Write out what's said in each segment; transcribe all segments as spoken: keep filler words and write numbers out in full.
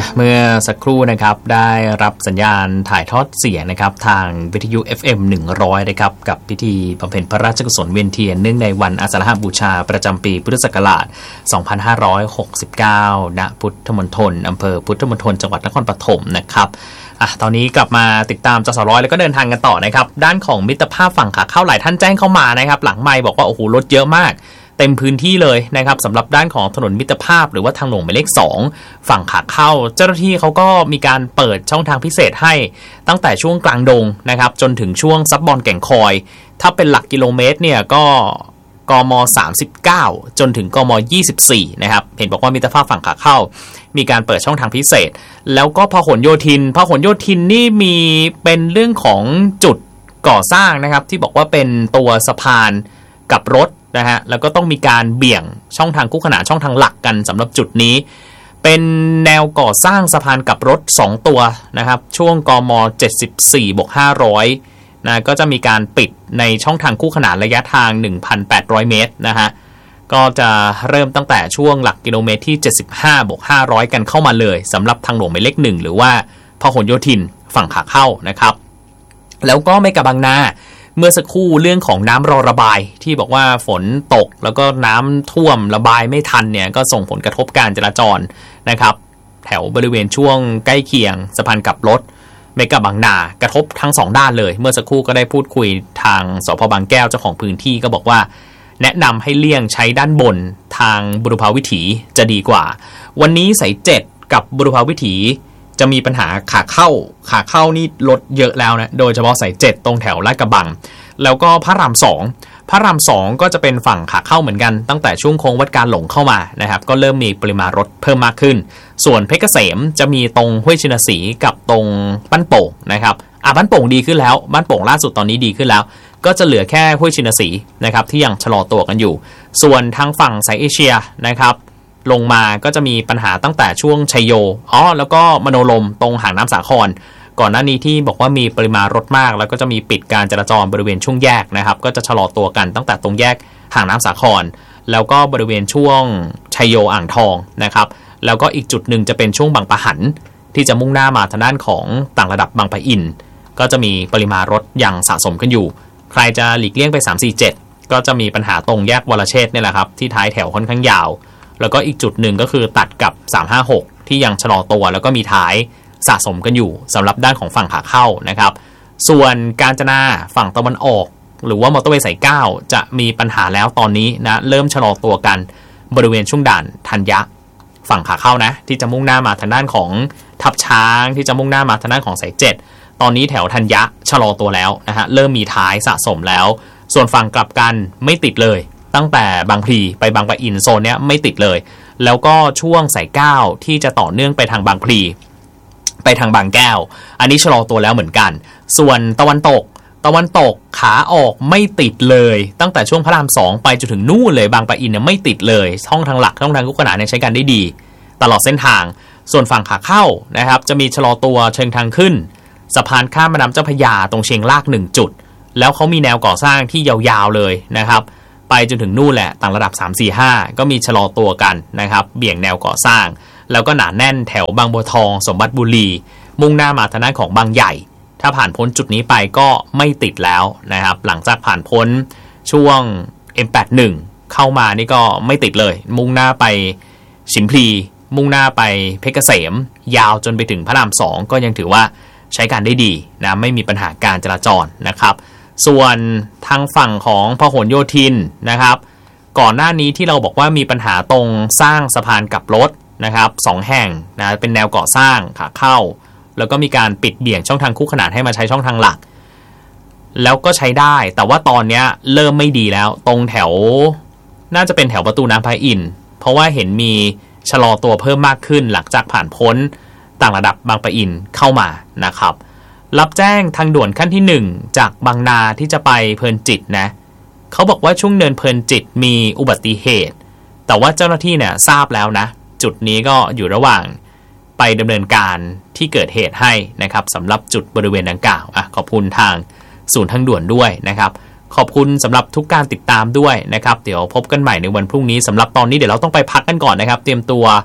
เมื่อสักครู่นะครับได้รับสัญญาณถ่ายทอดเสียงนะครับทางวิทยุ เอฟ เอ็ม หนึ่งร้อยนะครับกับพิธีบำเพ็ญพระราชกุศลเวียนเทียนเนื่องในวันอาสาฬหบูชาประจำปีพุทธศักราชสองพันห้าร้อยหกสิบเก้าณพุทธมณฑลอำเภอพุทธมณฑลจังหวัดนครปฐมนะครับอ่ะตอนนี้กลับมาติดตามจสร้อยแล้วก็เดินทางกันต่อนะครับด้านของมิตรภาพฝั่งขาเข้าหลายท่านแจ้งเข้ามานะครับหลังไมค์บอกว่าโอ้โหรถเยอะมากเต็มพื้นที่เลยนะครับสำหรับด้านของถนนมิตรภาพหรือว่าทางหลวงหมายเลขสองฝั่งขาเข้าเจ้าหน้าที่เขาก็มีการเปิดช่องทางพิเศษให้ตั้งแต่ช่วงกลางดงนะครับจนถึงช่วงซับบอนแก่งคอยถ้าเป็นหลักกิโลเมตรเนี่ยก็กมสามสิบเก้าจนถึงกมยี่สิบสี่นะครับเห็นบอกว่ามิตรภาพฝั่งขาเข้ามีการเปิดช่องทางพิเศษแล้วก็พหลโยธินพหลโยธินนี่มีเป็นเรื่องของจุดก่อสร้างนะครับที่บอกว่าเป็นตัวสะพานกับรถนะฮะแล้วก็ต้องมีการเบี่ยงช่องทางคู่ขนานช่องทางหลักกันสำหรับจุดนี้เป็นแนวก่อสร้างสะพานกับรถสองตัวนะครับช่วงกมเจ็ดสิบสี่บวกห้าร้อยนะก็จะมีการปิดในช่องทางคู่ขนานระยะทาง หนึ่งพันแปดร้อย เมตรนะฮะก็จะเริ่มตั้งแต่ช่วงหลักกิโลเมตรที่เจ็ดสิบห้าบวกห้าร้อยกันเข้ามาเลยสำหรับทางหลวงหมายเลขหนึ่งหรือว่าพหลโยธินฝั่งขาเข้านะครับแล้วก็ไม่กับบางนาเมื่อสักครู่เรื่องของน้ำรอระบายที่บอกว่าฝนตกแล้วก็น้ำท่วมระบายไม่ทันเนี่ยก็ส่งผลกระทบการจราจรนะครับแถวบริเวณช่วงใกล้เคียงสะพานกลับรถเมกะบางนากระทบทั้งสองด้านเลยเมื่อสักครู่ก็ได้พูดคุยทางสภ.บางแก้วเจ้าของพื้นที่ก็บอกว่าแนะนำให้เลี่ยงใช้ด้านบนทางบุรพาวิถีจะดีกว่าวันนี้สายเจ็ดกับบุรพาวิถีจะมีปัญหาขาเข้าขาเข้านี่ลดเยอะแล้วนะโดยเฉพาะสายเจ็ดตรงแถวลาดกระบังแล้วก็พระรามสองพระรามสองก็จะเป็นฝั่งขาเข้าเหมือนกันตั้งแต่ช่วงโค้งวัดการหลงเข้ามานะครับก็เริ่มมีปริมาณรถเพิ่มมากขึ้นส่วนเพชรเกษมจะมีตรงห้วยชินสีกับตรงบ้านโป่งนะครับอ่ะบ้านโป่งดีขึ้นแล้วบ้านโป่งล่าสุดตอนนี้ดีขึ้นแล้วก็จะเหลือแค่ห้วยชินสีนะครับที่ยังชะลอตัวกันอยู่ส่วนทางฝั่งสายเอเชียนะครับลงมาก็จะมีปัญหาตั้งแต่ช่วงชัยโยอ๋อแล้วก็มโนลมตรงหางน้ำสาครก่อนหน้านี้ที่บอกว่ามีปริมาณรถมากแล้วก็จะมีปิดการจราจรบริเวณช่วงแยกนะครับก็จะชะลอตัวกันตั้งแต่ตรงแยกหางน้ำสาครแล้วก็บริเวณช่วงชัยโยอ่างทองนะครับแล้วก็อีกจุดหนึ่งจะเป็นช่วงบางปะหันที่จะมุ่งหน้ามาทางด้านของต่างระดับบางปะอินก็จะมีปริมาณรถยังสะสมกันอยู่ใครจะหลีกเลี่ยงไปสามสี่เจ็ดก็จะมีปัญหาตรงแยกวรเชษฐ์นี่แหละครับที่ท้ายแถวค่อนข้างยาวแล้วก็อีกจุดหนึ่งก็คือตัดกับสามห้าหกที่ยังชะลอตัวแล้วก็มีท้ายสะสมกันอยู่สำหรับด้านของฝั่งขาเข้านะครับส่วนกาญจนาฝั่งตะวันออกหรือว่ามอเตอร์เวย์สายเก้าจะมีปัญหาแล้วตอนนี้นะเริ่มชะลอตัวกันบริเวณช่วงด่านธัญญะฝั่งขาเข้านะที่จะมุ่งหน้ามาทางด้านของทับช้างที่จะมุ่งหน้ามาทางด้านของสายเจ็ดตอนนี้แถวธัญญะชะลอตัวแล้วนะฮะเริ่มมีท้ายสะสมแล้วส่วนฝั่งกลับกันไม่ติดเลยตั้งแต่บางพลีไปบางปะอินโซนเนี้ยไม่ติดเลยแล้วก็ช่วงสายเก้าที่จะต่อเนื่องไปทางบางพลีไปทางบางแก้วอันนี้ชะลอตัวแล้วเหมือนกันส่วนตะวันตกตะวันตกขาออกไม่ติดเลยตั้งแต่ช่วงพระรามสองไปจนถึงนู่นเลยบางปะอินเนี่ยไม่ติดเลยช่องทางหลักช่องทางคู่ขนานเนี่ยใช้การได้ดีตลอดเส้นทางส่วนฝั่งขาเข้านะครับจะมีชะลอตัวเชิงทางขึ้นสะพานข้ามแม่น้ำเจ้าพระยาตรงเชียงรากหนึ่งจุดแล้วเขามีแนวก่อสร้างที่ยาวๆเลยนะครับไปจนถึงนู่นแหละต่างระดับสาม สี่ ห้าก็มีชะลอตัวกันนะครับเบี่ยงแนวก่อสร้างแล้วก็หนาแน่นแถวบางบัวทองสมบัติบุรีมุ่งหน้ามาทางด้านของบางใหญ่ถ้าผ่านพ้นจุดนี้ไปก็ไม่ติดแล้วนะครับหลังจากผ่านพ้นช่วง เอ็ม แปดสิบเอ็ด เข้ามานี่ก็ไม่ติดเลยมุ่งหน้าไปชิมพลีมุ่งหน้าไปเพชรเกษมยาวจนไปถึงพระรามสองก็ยังถือว่าใช้การได้ดีนะไม่มีปัญหาการจราจรนะครับส่วนทางฝั่งของพหลโยธินนะครับก่อนหน้านี้ที่เราบอกว่ามีปัญหาตรงสร้างสะพานกลับรถนะครับสองแห่งนะเป็นแนวก่อสร้างขาเข้าแล้วก็มีการปิดเบี่ยงช่องทางคู่ขนานให้มาใช้ช่องทางหลักแล้วก็ใช้ได้แต่ว่าตอนนี้เริ่มไม่ดีแล้วตรงแถวน่าจะเป็นแถวประตูน้ำพระอินทร์เพราะว่าเห็นมีชะลอตัวเพิ่มมากขึ้นหลังจากผ่านพ้นต่างระดับบางปะอินเข้ามานะครับรับแจ้งทางด่วนขั้นที่หนึ่งจากบางนาที่จะไปเพลินจิตนะเขาบอกว่าช่วงเดินเพลินจิตมีอุบัติเหตุแต่ว่าเจ้าหน้าที่เนี่ยทราบแล้วนะจุดนี้ก็อยู่ระหว่างไปดำเนินการที่เกิดเหตุให้นะครับสำหรับจุดบริเวณดังกล่าวอ่ะขอบคุณทางศูนย์ทางด่วนด้วยนะครับขอบคุณสำหรับทุกการติดตามด้วยนะครับเดี๋ยวพบกันใหม่ในวันพรุ่งนี้สำหรับตอนนี้เดี๋ยวเราต้องไปพักกันก่อนนะครับเตรียมตัว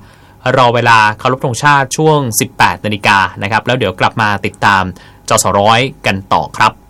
รอเวลาเคารพธงชาติช่วง สิบแปดนาฬิกานะครับแล้วเดี๋ยวกลับมาติดตามจสร้อยกันต่อครับ